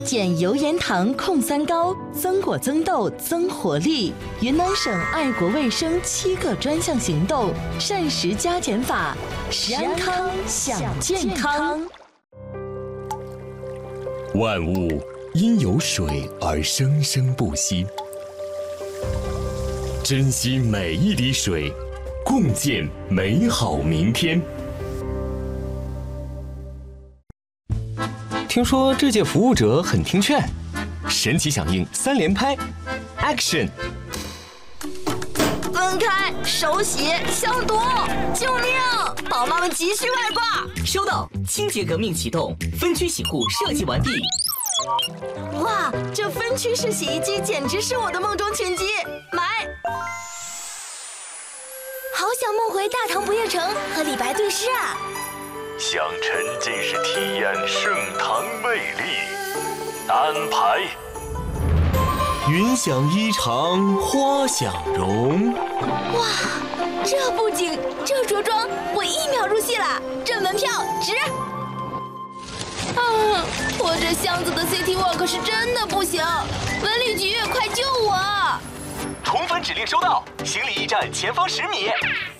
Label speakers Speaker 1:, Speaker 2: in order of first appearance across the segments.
Speaker 1: 减油盐糖控三高，增果增豆增活力。云南省爱国卫生7个专项行动，膳食加减法，食安康享健康。
Speaker 2: 万物因有水而生生不息，珍惜每一滴水，共建美好明天。
Speaker 3: 听说这届服务者很听劝，神奇响应3连拍 ，Action！
Speaker 4: 分开，手洗，消毒，救命！宝妈们急需外挂。
Speaker 5: 收到，清洁革命启动，分区洗护设计完毕。
Speaker 4: 哇，这分区式洗衣机简直是我的梦中情机，买！好想梦回大唐不夜城和李白对诗啊！
Speaker 6: 想沉浸式体验盛唐魅力，安排。
Speaker 3: 云想衣裳花想容。
Speaker 4: 哇，这布景，这着装，我1秒入戏了，这门票值！啊，拖着箱子的 City Walk 是真的不行，文旅局快救我！
Speaker 5: 重返指令收到，行李驿站前方10米。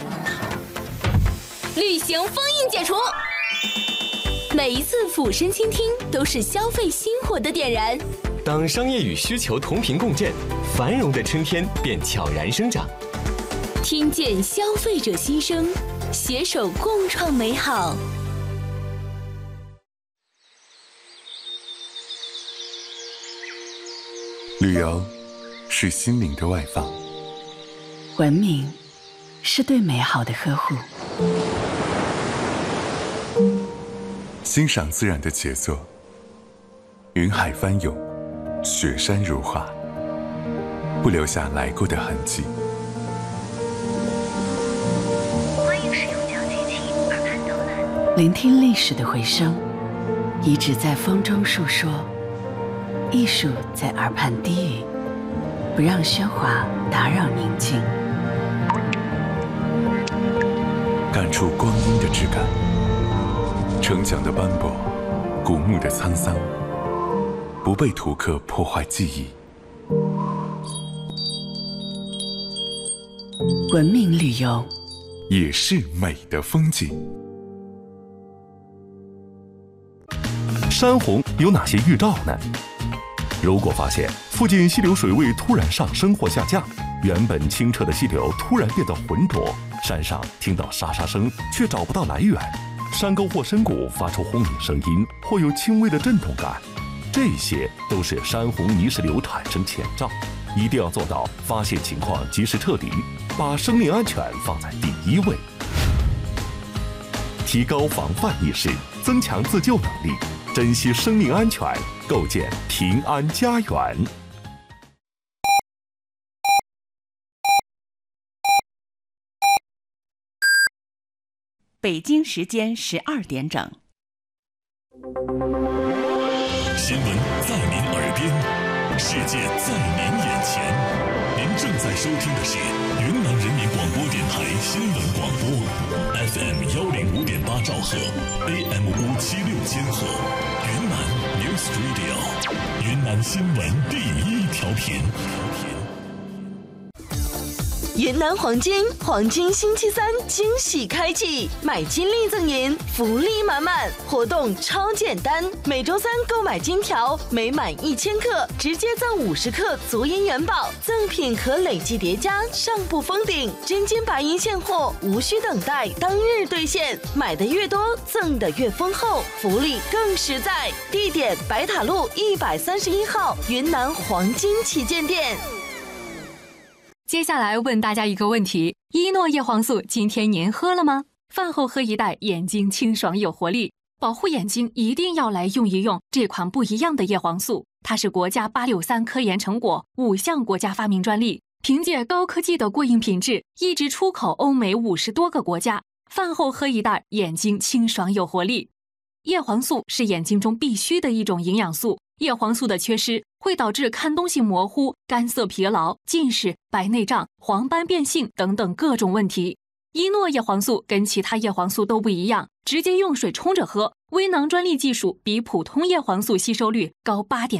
Speaker 4: 旅行封印解除。每一次俯身倾听，都是消费心火的点燃。
Speaker 3: 当商业与需求同频共振，繁荣的春天便悄然生长。
Speaker 4: 听见消费者心声，携手共创美好。
Speaker 7: 旅游是心灵的外放，
Speaker 8: 文明是对美好的呵护。
Speaker 7: 欣赏自然的杰作，云海翻涌，雪山如画，不留下来过的痕迹。
Speaker 9: 欢迎使用讲机器耳畔导览，
Speaker 8: 聆听历史的回声，遗址在风中述说，艺术在耳畔低语，不让喧哗打扰宁静。
Speaker 7: 感触光阴的质感，城墙的斑驳，古墓的沧桑，不被图刻破坏记忆。
Speaker 8: 文明旅游
Speaker 7: 也是美的风景。
Speaker 10: 山洪有哪些预兆呢？如果发现附近溪流水位突然上升或下降，原本清澈的溪流突然变得浑浊，山上听到沙沙声却找不到来源，山沟或深谷发出轰鸣声音或有轻微的震动感，这些都是山洪泥石流产生前兆，一定要做到发现情况及时撤离，把生命安全放在第一位，提高防范意识，增强自救能力，珍惜生命安全，构建平安家园。
Speaker 11: 北京时间12点整。
Speaker 2: 新闻在您耳边，世界在您眼前。您正在收听的是云南人民广播电台新闻广播 ，FM 105.8兆赫 ，AM 576千赫，云南 News Radio， 云南新闻第一调频。
Speaker 1: 云南黄金星期3惊喜开启，买金粒赠银，福利满满，活动超简单，每周3购买金条，每满1000克直接赠50克足银元宝，赠品可累计叠加，上不封顶，真金白银现货，无需等待，当日兑现，买的越多，赠的越丰厚，福利更实在。地点：白塔路131号云南黄金旗舰店。
Speaker 12: 接下来问大家一个问题：依诺叶黄素今天您喝了吗？饭后喝一袋，眼睛清爽有活力，保护眼睛一定要来用一用这款不一样的叶黄素。它是国家863科研成果，5项国家发明专利，凭借高科技的过硬品质，一直出口欧美50多个国家。饭后喝一袋，眼睛清爽有活力。叶黄素是眼睛中必须的一种营养素，叶黄素的缺失会导致看东西模糊、干涩疲劳、近视、白内障、黄斑变性等等各种问题。依诺叶黄素跟其他叶黄素都不一样， 直接用水冲着喝，微囊专利技术比普通叶黄素吸收率高8.4%。